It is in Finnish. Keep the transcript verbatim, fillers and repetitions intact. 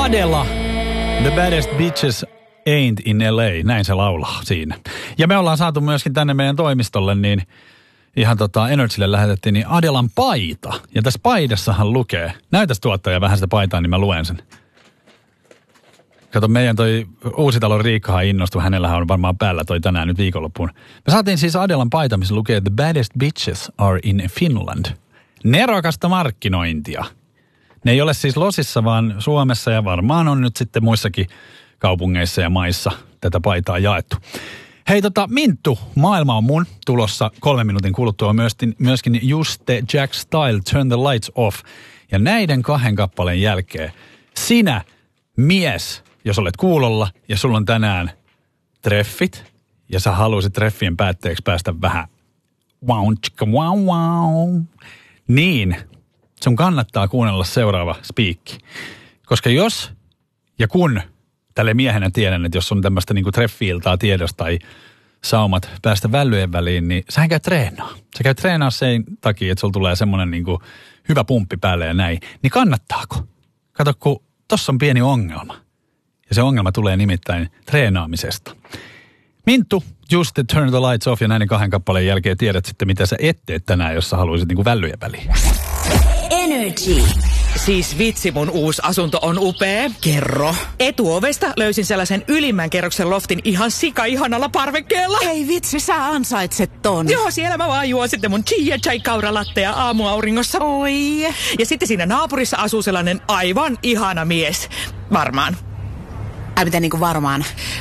Adela, The Baddest Bitches Ain't in L A, näin se laulaa siinä. Ja me ollaan saatu myöskin tänne meidän toimistolle, niin ihan tota Energylle lähetettiin, niin Adelan paita. Ja tässä paidassahan lukee, näytäs tuottaja vähän sitä paitaa, niin mä luen sen. Kato, meidän toi Uusitalon Riikkahan innostui, hänellähän on varmaan päällä toi tänään nyt viikonloppuun. Me saatiin siis Adelan paita, missä lukee The Baddest Bitches Are in Finland. Nerokasta markkinointia. Ne ei ole siis Losissa, vaan Suomessa ja varmaan on nyt sitten muissakin kaupungeissa ja maissa tätä paitaa jaettu. Hei tota, Minttu, maailma on mun, tulossa kolmen minuutin kuluttua myöskin, myöskin Just the Jack Style, Turn the Lights Off. Ja näiden kahden kappaleen jälkeen sinä, mies, jos olet kuulolla ja sulla on tänään treffit ja sä haluaisit treffien päätteeksi päästä vähän wow, chicka, wow, wow, niin sun kannattaa kuunnella seuraava spiikki. Koska jos ja kun tälle miehenä tiedän, että jos on tämmöistä niinku treffi-iltaa tiedosta tai saumat päästä vällyjen väliin, niin sähän käy treenaa. Sä käy treenaa sen takia, että sulla tulee semmoinen niinku hyvä pumppi päälle ja näin. Niin kannattaako? Kato, kun tossa on pieni ongelma. Ja se ongelma tulee nimittäin treenaamisesta. Minttu, Just the Turn the Lights Off ja näiden kahden kappaleen jälkeen tiedät sitten, mitä sä et tee tänään, jos sä haluaisit niinku vällyjen väliin. Energy. Siis vitsi, mun uusi asunto on upea. Kerro. Etuovesta löysin sellaisen ylimmän kerroksen loftin ihan sika-ihanalla parvekkeella. Ei vitsi, sä ansaitset ton. Joo, siellä mä vaan juon sitten mun chia chai kauralattea aamuauringossa. Oi. Ja sitten siinä naapurissa asuu sellainen aivan ihana mies. Varmaan. Ai mitä niinku varmaan?